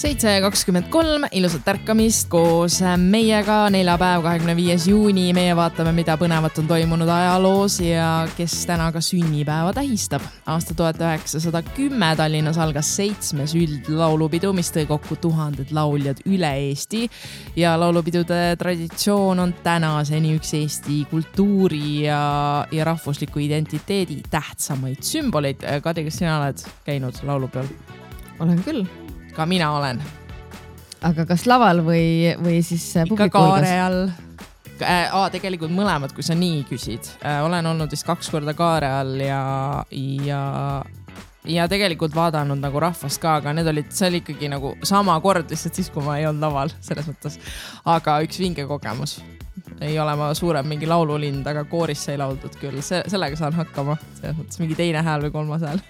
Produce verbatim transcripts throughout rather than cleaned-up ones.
seitse kakskümmend kolm, ilusat tärkamist koos meiega, neljapäev, kahekümne viies juuni. Meie vaatame, mida põnevat on toimunud ajaloos ja kes täna ka sünnipäeva tähistab. Aasta tuhat üheksasada kümme Tallinnas algas seitsmes üldlaulupidu, mis tõi kokku tuhanded lauljad üle Eesti. Ja laulupidude traditsioon on tänaseni üks Eesti kultuuri ja, ja rahvusliku identiteedi tähtsamaid sümboleid. Kadri, kas sina oled käinud laulupeol? Olen küll. Ka mina olen. Aga kas laval või, või siis ikka kaare all? Aa, tegelikult mõlemad, kui sa nii küsid. Olen olnud vist kaks korda kaare all ja, ja, ja tegelikult vaadanud nagu rahvast ka, aga need olid, see oli ikkagi nagu sama kord lihtsalt siis, kui ma ei olnud laval selles mõttes. Aga üks vinge kogemus. Ei ole ma suurem mingi laululind, aga kooris sai lauldud küll. Se- sellega saan hakkama. Selles mõttes mingi teine hääl või kolmas hääl.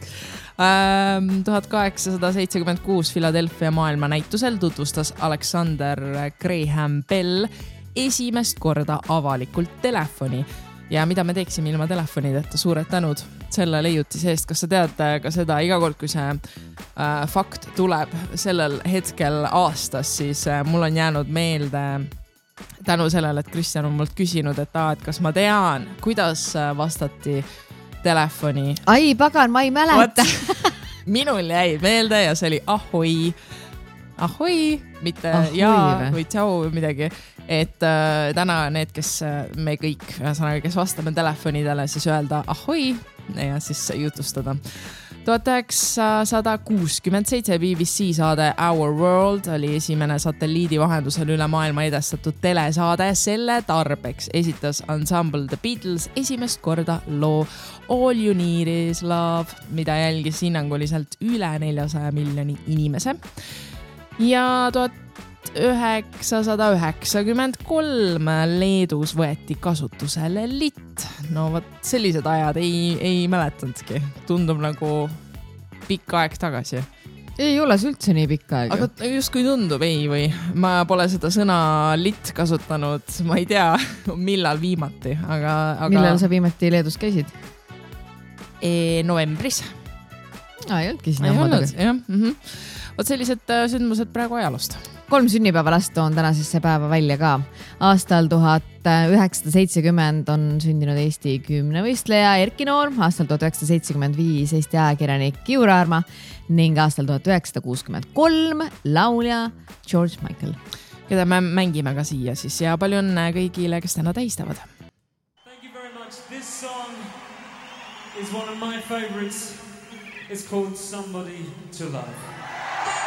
tuhat kaheksasada seitsekümmend kuus Philadelphia maailma näitusel tutvustas Alexander Graham Bell esimest korda avalikult telefoni. Ja mida me teeksime ilma telefonideta? Suured tänud selle leiutise eest. Kas sa tead ka seda, iga kord, kui see äh, fakt tuleb sellel hetkel aastas, siis äh, mul on jäänud meelde tänu sellele, et Kristjan on mult küsinud, et, aa, et kas ma tean, kuidas vastati telefoni. Ai, pagan, ma ei mäleta. Minul jäi meelde ja see oli ahoi, ahoi, mitte ahoi ja või? või tšau või midagi. Et äh, täna need, kes me kõik, ühesõnaga, kes vastame telefonidele, siis öelda ahoi ja siis jutustada. tuhat üheksasada kuuskümmend seitse B B C saade Our World oli esimene satelliidi vahendusel üle maailma edastatud telesaade. Selle tarbeks esitas ensemble The Beatles esimest korda loo All You Need Is Love, mida jälgis hinnanguliselt üle neljasaja miljoni inimese. Ja tuhat üheksasada üheksakümmend kolm Leedus võeti kasutusele litt. No võt, sellised ajad ei, ei mäletanudki. Tundub nagu pikk aeg tagasi. Ei ole see üldse nii pikk aeg. Aga just kui tundub, ei või. Ma pole seda sõna litt kasutanud, ma ei tea, millal viimati. Aga, aga... Millal sa viimati Leedus käisid? E, novembris. Aa, ei olnudki sinna ei ammu olnud, jah. Mm-hmm. Võt sellised sündmused praegu ajaloost. Kolm sünnipäeva last on tänasesse päeva välja ka. Aastal tuhat üheksasada seitsekümmend on sündinud Eesti kümnevõistleja Erki Noor, aastal tuhat üheksasada seitsekümmend viis Eesti ajakirjanik Kiur Aarma ning aastal tuhat üheksasada kuuskümmend kolm laulja George Michael. Keda me mängime ka siia siis ja palju õnne kõigile, kes täna tähistavad. Thank you very much. This song is one of my favorites. It's called Somebody to Love.